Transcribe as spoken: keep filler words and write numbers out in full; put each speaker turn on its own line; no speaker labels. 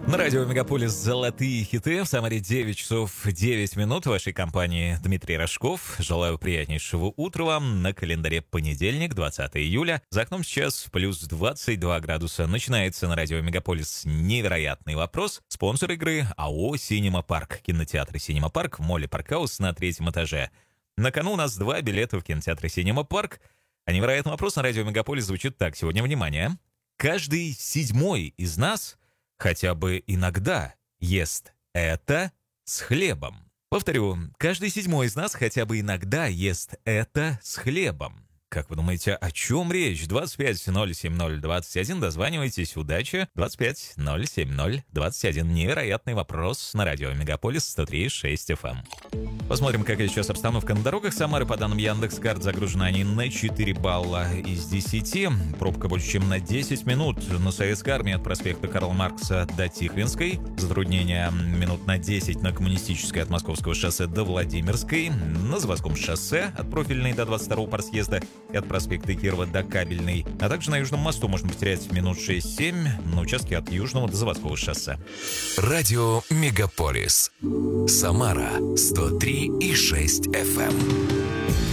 На радио «Мегаполис» «Золотые хиты». В Самаре девять часов девять минут. В вашей компании Дмитрий Рожков. Желаю приятнейшего утра вам. На календаре понедельник, двадцатое июля. За окном сейчас плюс двадцать два градуса. Начинается на радио «Мегаполис» невероятный вопрос. Спонсор игры АО «Синема Парк». Кинотеатр «Синема Парк» в молле «Паркхаус» на третьем этаже. На кону у нас два билета в кинотеатр «Синема Парк». А невероятный вопрос на радио «Мегаполис» звучит так. Сегодня, внимание. Каждый седьмой из нас хотя бы иногда ест это с хлебом. Повторю, каждый седьмой из нас хотя бы иногда ест это с хлебом. Как вы думаете, о чем речь? двадцать пять ноль семь ноль двадцать один. Дозванивайтесь. Удачи. двадцать пять ноль семь ноль двадцать один. Невероятный вопрос на радио «Мегаполис» сто три и шесть эф эм. Посмотрим, какая сейчас обстановка на дорогах Самары. По данным Яндекс.Карт, загружены они на четыре балла из десяти. Пробка больше, чем на десять минут. На Советской армии от проспекта Карла Маркса до Тихвинской. Затруднения минут на десять на Коммунистической от Московского шоссе до Владимирской. На Заводском шоссе от Профильной до двадцать второго парсъезда и от проспекта Кирова до Кабельной. А также на Южном мосту можно потерять минут шесть-семь на участке от Южного до Заводского шоссе.
Радио «Мегаполис». Самара сто три и шесть эф эм.